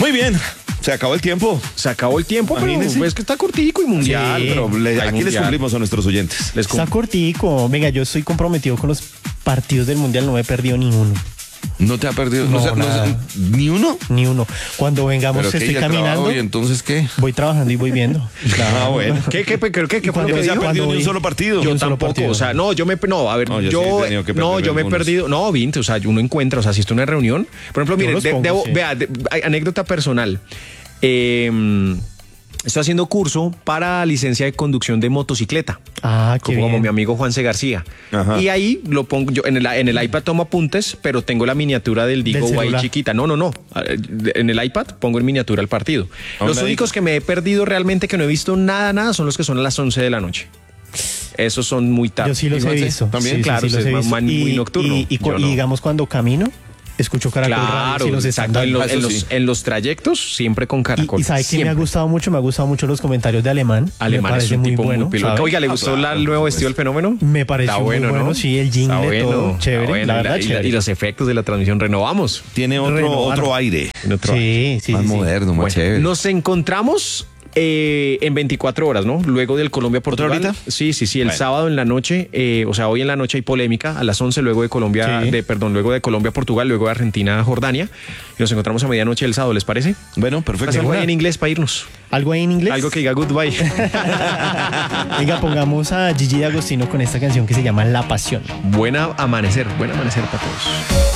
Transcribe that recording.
Muy bien. Se acabó el tiempo. Se acabó el tiempo, pero Imagínese. es que está cortico y mundial. Sí, Pero aquí les mundial. cumplimos a nuestros oyentes. Está cortico. Venga, yo estoy comprometido con los partidos del Mundial, no me he perdido ni uno. ¿No te ha perdido? No, nada. ¿Ni uno? Ni uno. Cuando vengamos ¿Pero qué? estoy ¿Y el caminando, trabajo? ¿Y entonces qué? voy trabajando y voy viendo. Ah, bueno. ¿Qué fue lo que Cuando se ha dijo? perdido ni un voy- solo partido. Yo un solo tampoco, partido. o sea, no, a ver, No, yo sí he tenido que perder yo me he algunos. perdido, no, 20, o sea, uno encuentra, o sea, si estoy en una reunión, por ejemplo, Yo mire, los pongo, sí. vea, anécdota personal. Estoy haciendo curso para licencia de conducción de motocicleta. Ah, qué Como bien. mi amigo Juan C. García. Ajá. Y ahí lo pongo, yo en el iPad tomo apuntes, pero tengo la miniatura del Digo Del ahí celular. chiquita. No. En el iPad pongo en miniatura el partido. ¿A Los dónde únicos que me he perdido realmente, que no he visto nada, son los que son a las 11 de la noche. Esos son muy tarde. Yo sí los he Igual, sí, visto. también. Sí, Claro, sí, los usted he es visto. muy nocturno. Y Yo no. digamos, cuando camino, escucho Caracol Radio. Claro, Si los están exacto. En, dando. los, en, Eso los, sí. en los trayectos, siempre con Caracol. Y ¿sabe qué me ha Siempre. gustado mucho? Me ha gustado mucho los comentarios de Alemán. Alemán me es parece un tipo bueno, muy piloto. ¿sabe? Oiga, ¿le gustó claro, el nuevo vestido del fenómeno? Me pareció Está muy bueno, ¿no? sí, el jingle, Está bueno, todo está chévere, bueno. la verdad, Y los efectos de la transmisión renovamos. Tiene Renovar. otro aire. En otro- Sí, sí, Más sí, sí. moderno, más Bueno, chévere. nos encontramos en 24 horas, ¿no? Luego del Colombia-Portugal. ¿Otra horita? Sí. El Bueno. sábado en la noche, o sea, hoy en la noche hay polémica, a las 11 luego de Colombia, Sí. luego de Colombia-Portugal, luego de Argentina-Jordania. Y nos encontramos a medianoche el sábado, ¿les parece? Bueno, perfecto. Hacemos algo ahí una. en inglés para irnos. ¿Algo ahí en inglés? Algo que diga goodbye. Venga, pongamos a Gigi D'Agostino con esta canción que se llama La Pasión. Buen amanecer para todos.